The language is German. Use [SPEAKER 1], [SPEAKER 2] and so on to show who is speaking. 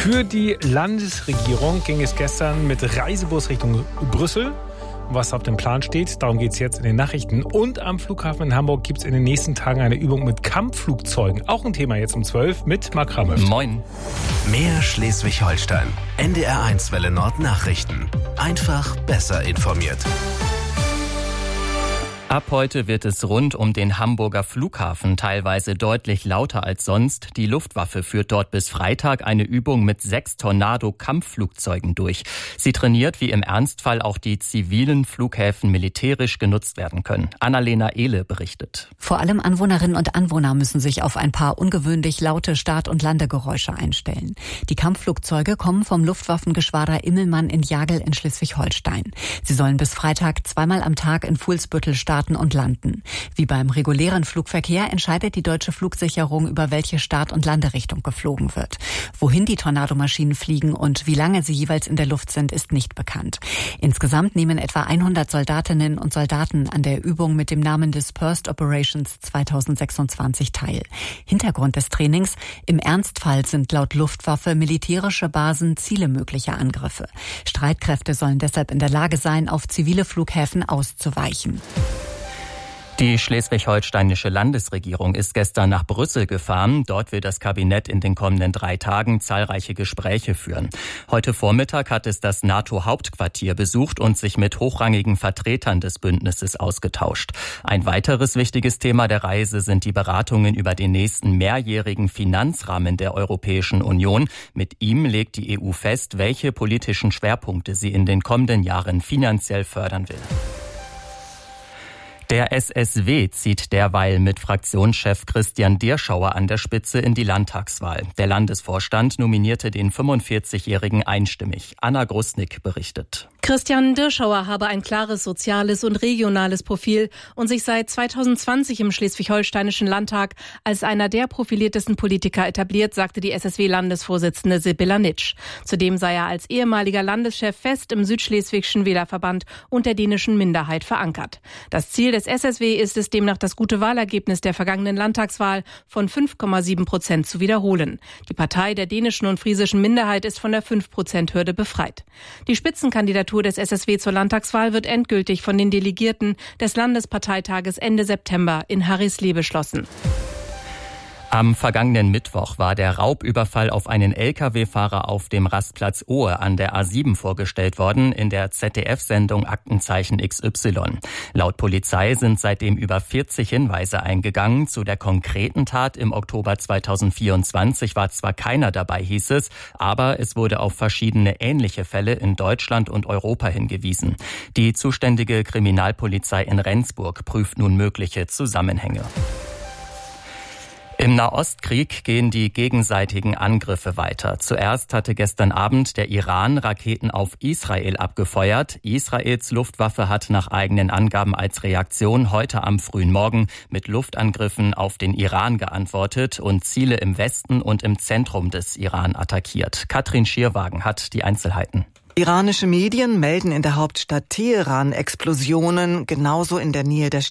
[SPEAKER 1] Für die Landesregierung ging es gestern mit Reisebus Richtung Brüssel. Was auf dem Plan steht, darum geht es jetzt in den Nachrichten. Und am Flughafen in Hamburg gibt es in den nächsten Tagen eine Übung mit Kampfflugzeugen. Auch ein Thema jetzt um 12 mit Marc Ramöft.
[SPEAKER 2] Moin.
[SPEAKER 3] Mehr Schleswig-Holstein. NDR1 Welle Nord Nachrichten. Einfach besser informiert.
[SPEAKER 2] Ab heute wird es rund um den Hamburger Flughafen teilweise deutlich lauter als sonst. Die Luftwaffe führt dort bis Freitag eine Übung mit 6 Tornado-Kampfflugzeugen durch. Sie trainiert, wie im Ernstfall auch die zivilen Flughäfen militärisch genutzt werden können. Annalena Ehle berichtet.
[SPEAKER 4] Vor allem Anwohnerinnen und Anwohner müssen sich auf ein paar ungewöhnlich laute Start- und Landegeräusche einstellen. Die Kampfflugzeuge kommen vom Luftwaffengeschwader Immelmann in Jagel in Schleswig-Holstein. Sie sollen bis Freitag 2-mal am Tag in Fuhlsbüttel starten und landen. Wie beim regulären Flugverkehr entscheidet die deutsche Flugsicherung, über welche Start- und Landerichtung geflogen wird. Wohin die Tornadomaschinen fliegen und wie lange sie jeweils in der Luft sind, ist nicht bekannt. Insgesamt nehmen etwa 100 Soldatinnen und Soldaten an der Übung mit dem Namen Dispersed Operations 2026 teil. Hintergrund des Trainings: im Ernstfall sind laut Luftwaffe militärische Basen Ziele möglicher Angriffe. Streitkräfte sollen deshalb in der Lage sein, auf zivile Flughäfen auszuweichen.
[SPEAKER 2] Die schleswig-holsteinische Landesregierung ist gestern nach Brüssel gefahren. Dort will das Kabinett in den kommenden 3 Tagen zahlreiche Gespräche führen. Heute Vormittag hat es das NATO-Hauptquartier besucht und sich mit hochrangigen Vertretern des Bündnisses ausgetauscht. Ein weiteres wichtiges Thema der Reise sind die Beratungen über den nächsten mehrjährigen Finanzrahmen der Europäischen Union. Mit ihm legt die EU fest, welche politischen Schwerpunkte sie in den kommenden Jahren finanziell fördern will. Der SSW zieht derweil mit Fraktionschef Christian Dirschauer an der Spitze in die Landtagswahl. Der Landesvorstand nominierte den 45-Jährigen einstimmig. Anna Grusnick berichtet.
[SPEAKER 5] Christian Dirschauer habe ein klares soziales und regionales Profil und sich seit 2020 im Schleswig-Holsteinischen Landtag als einer der profiliertesten Politiker etabliert, sagte die SSW-Landesvorsitzende Sibylla Nitsch. Zudem sei er als ehemaliger Landeschef fest im Südschleswigschen Wählerverband und der dänischen Minderheit verankert. Das Ziel des SSW ist es demnach, das gute Wahlergebnis der vergangenen Landtagswahl von 5,7% zu wiederholen. Die Partei der dänischen und friesischen Minderheit ist von der 5%-Hürde befreit. Die Spitzenkandidatur des SSW zur Landtagswahl wird endgültig von den Delegierten des Landesparteitages Ende September in Harrislee beschlossen.
[SPEAKER 2] Am vergangenen Mittwoch war der Raubüberfall auf einen Lkw-Fahrer auf dem Rastplatz Ohe an der A7 vorgestellt worden in der ZDF-Sendung Aktenzeichen XY. Laut Polizei sind seitdem über 40 Hinweise eingegangen. Zu der konkreten Tat im Oktober 2024 war zwar keiner dabei, hieß es, aber es wurde auf verschiedene ähnliche Fälle in Deutschland und Europa hingewiesen. Die zuständige Kriminalpolizei in Rendsburg prüft nun mögliche Zusammenhänge. Im Nahostkrieg gehen die gegenseitigen Angriffe weiter. Zuerst hatte gestern Abend der Iran Raketen auf Israel abgefeuert. Israels Luftwaffe hat nach eigenen Angaben als Reaktion heute am frühen Morgen mit Luftangriffen auf den Iran geantwortet und Ziele im Westen und im Zentrum des Iran attackiert. Katrin Schierwagen hat die Einzelheiten.
[SPEAKER 6] Iranische Medien melden in der Hauptstadt Teheran Explosionen, genauso in der Nähe der